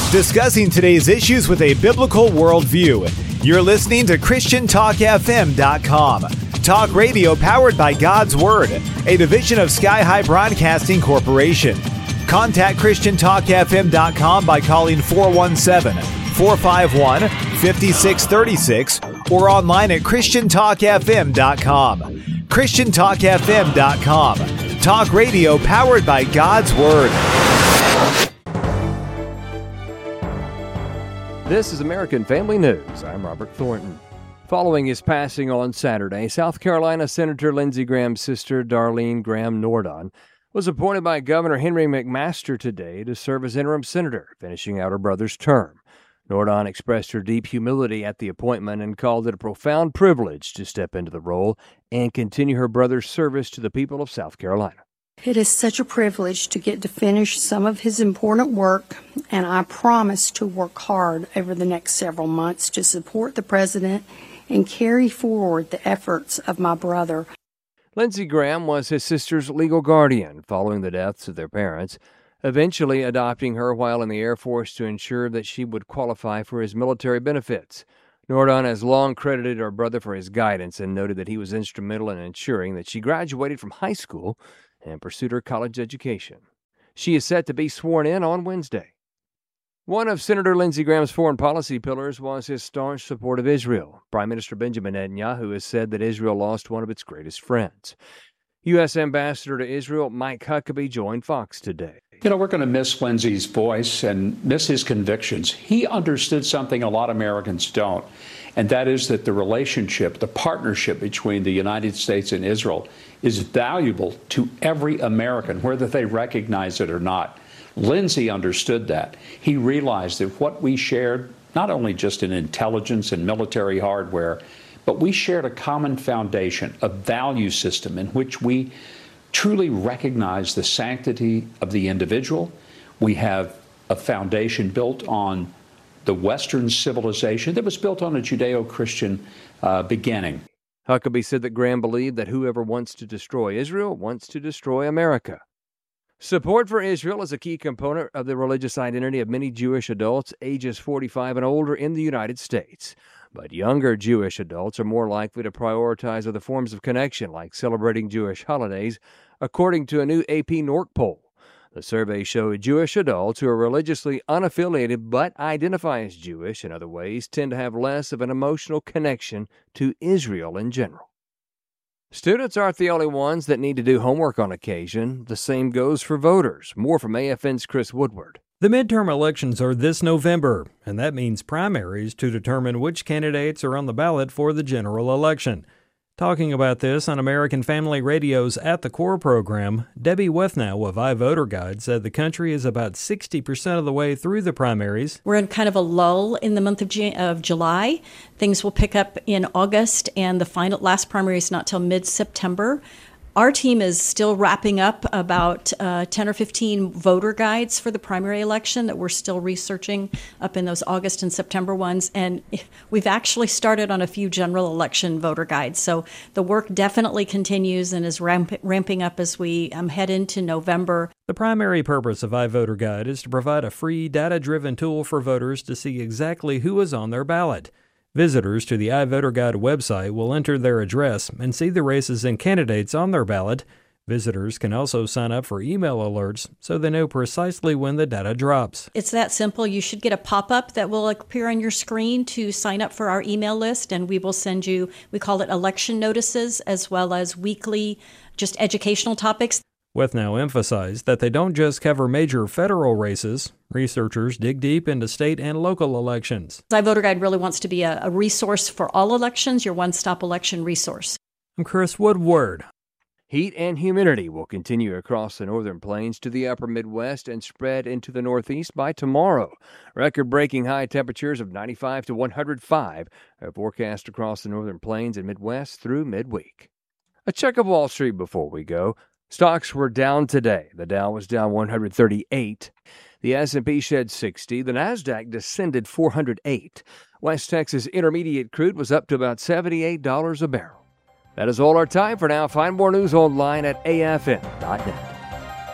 Discussing today's issues with a biblical worldview. You're listening to ChristianTalkFM.com. Talk radio powered by God's Word, a division of Sky High Broadcasting Corporation. Contact ChristianTalkFM.com by calling 417-451-5636 or online at ChristianTalkFM.com. ChristianTalkFM.com. Talk radio powered by God's Word. This is American Family News. I'm Robert Thornton. Following his passing on Saturday, South Carolina Senator Lindsey Graham's sister, Darlene Graham Nordon, was appointed by Governor Henry McMaster today to serve as interim senator, finishing out her brother's term. Nordon expressed her deep humility at the appointment and called it a profound privilege to step into the role and continue her brother's service to the people of South Carolina. It is such a privilege to get to finish some of his important work, and I promise to work hard over the next several months to support the president and carry forward the efforts of my brother. Lindsey Graham was his sister's legal guardian following the deaths of their parents, eventually adopting her while in the Air Force to ensure that she would qualify for his military benefits. Nordon has long credited her brother for his guidance and noted that he was instrumental in ensuring that she graduated from high school and pursued her college education. She is set to be sworn in on Wednesday. One of Senator Lindsey Graham's foreign policy pillars was his staunch support of Israel. Prime Minister Benjamin Netanyahu has said that Israel lost one of its greatest friends. U.S. Ambassador to Israel Mike Huckabee joined Fox today. You know, we're going to miss Lindsey's voice and miss his convictions. He understood something a lot of Americans don't, and that is that the relationship, the partnership between the United States and Israel is valuable to every American, whether they recognize it or not. Lindsey understood that. He realized that what we shared, not only just in intelligence and military hardware, but we shared a common foundation, a value system in which we truly recognize the sanctity of the individual. We have a foundation built on the Western civilization that was built on a Judeo-Christian beginning. Huckabee said that Graham believed that whoever wants to destroy Israel wants to destroy America. Support for Israel is a key component of the religious identity of many Jewish adults ages 45 and older in the United States. But younger Jewish adults are more likely to prioritize other forms of connection, like celebrating Jewish holidays, according to a new AP NORC poll. The survey showed Jewish adults who are religiously unaffiliated but identify as Jewish in other ways tend to have less of an emotional connection to Israel in general. Students aren't the only ones that need to do homework on occasion. The same goes for voters. More from AFN's Chris Woodward. The midterm elections are this November, and that means primaries to determine which candidates are on the ballot for the general election. Talking about this on American Family Radio's At the Core program, Debbie Wethnow of iVoterGuide said the country is about 60% of the way through the primaries. We're in kind of a lull in the month of July. Things will pick up in August, and the last primary is not till mid-September. Our team is still wrapping up about 10 or 15 voter guides for the primary election that we're still researching up in those August and September ones. And we've actually started on a few general election voter guides. So the work definitely continues and is ramping up as we head into November. The primary purpose of iVoterGuide is to provide a free, data-driven tool for voters to see exactly who is on their ballot. Visitors to the iVoterGuide website will enter their address and see the races and candidates on their ballot. Visitors can also sign up for email alerts so they know precisely when the data drops. It's that simple. You should get a pop-up that will appear on your screen to sign up for our email list, and we will send you, we call it election notices, as well as weekly just educational topics. Wethnow emphasized that they don't just cover major federal races. Researchers dig deep into state and local elections. iVoterGuide really wants to be a resource for all elections, your one-stop election resource. I'm Chris Woodward. Heat and humidity will continue across the northern plains to the upper Midwest and spread into the Northeast by tomorrow. Record-breaking high temperatures of 95 to 105 are forecast across the northern plains and Midwest through midweek. A check of Wall Street before we go. Stocks were down today. The Dow was down 138. The S&P shed 60. The Nasdaq descended 408. West Texas Intermediate crude was up to about $78 a barrel. That is all our time for now. Find more news online at afn.net.